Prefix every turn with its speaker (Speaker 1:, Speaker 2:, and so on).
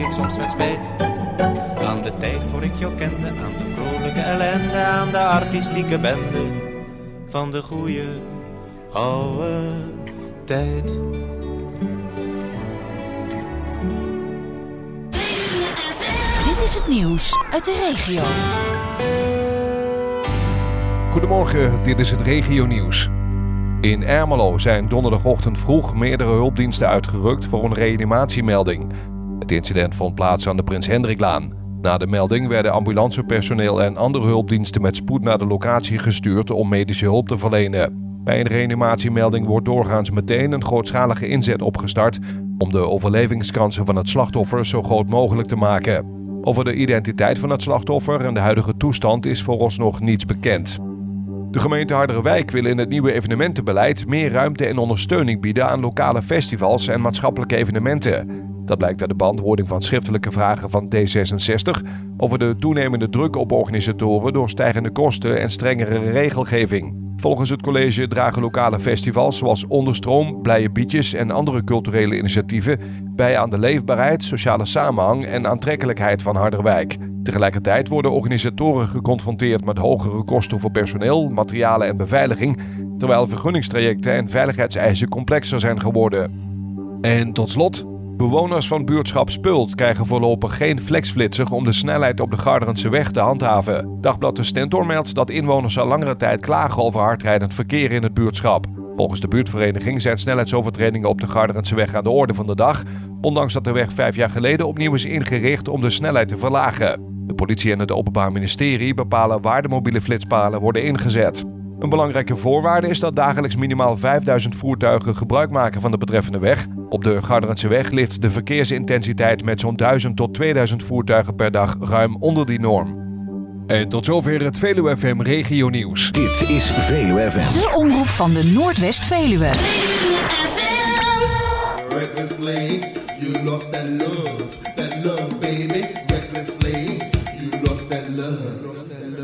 Speaker 1: ik soms met spijt. Aan de tijd voor ik jou kende, aan de vrolijke ellende, aan de artistieke bende van de goeie oude tijd.
Speaker 2: Dit is het nieuws uit de regio.
Speaker 3: Goedemorgen, dit is het regionieuws. In Ermelo zijn donderdagochtend vroeg meerdere hulpdiensten uitgerukt voor een reanimatiemelding. Het incident vond plaats aan de Prins Hendriklaan. Na de melding werden ambulancepersoneel en andere hulpdiensten met spoed naar de locatie gestuurd om medische hulp te verlenen. Bij een reanimatiemelding wordt doorgaans meteen een grootschalige inzet opgestart om de overlevingskansen van het slachtoffer zo groot mogelijk te maken. Over de identiteit van het slachtoffer en de huidige toestand is vooralsnog niets bekend. De gemeente Harderwijk wil in het nieuwe evenementenbeleid meer ruimte en ondersteuning bieden aan lokale festivals en maatschappelijke evenementen. Dat blijkt uit de beantwoording van schriftelijke vragen van D66 over de toenemende druk op organisatoren door stijgende kosten en strengere regelgeving. Volgens het college dragen lokale festivals zoals Onderstroom, Blije Bietjes en andere culturele initiatieven bij aan de leefbaarheid, sociale samenhang en aantrekkelijkheid van Harderwijk. Tegelijkertijd worden organisatoren geconfronteerd met hogere kosten voor personeel, materialen en beveiliging, terwijl vergunningstrajecten en veiligheidseisen complexer zijn geworden. En tot slot, bewoners van buurtschap Speuld krijgen voorlopig geen flexflitser om de snelheid op de Garderenseweg te handhaven. Dagblad De Stentor meldt dat inwoners al langere tijd klagen over hardrijdend verkeer in het buurtschap. Volgens de buurtvereniging zijn snelheidsovertredingen op de Garderenseweg aan de orde van de dag, ondanks dat de weg 5 jaar geleden opnieuw is ingericht om de snelheid te verlagen. De politie en het Openbaar Ministerie bepalen waar de mobiele flitspalen worden ingezet. Een belangrijke voorwaarde is dat dagelijks minimaal 5000 voertuigen gebruik maken van de betreffende weg. Op de Garderenseweg ligt de verkeersintensiteit met zo'n 1000 tot 2000 voertuigen per dag ruim onder die norm. En tot zover het Veluwe FM Regio Nieuws.
Speaker 4: Dit is Veluwe FM.
Speaker 2: De omroep van de Noordwest-Veluwe.
Speaker 5: Recklessly, you lost that love baby. Recklessly, you lost that love.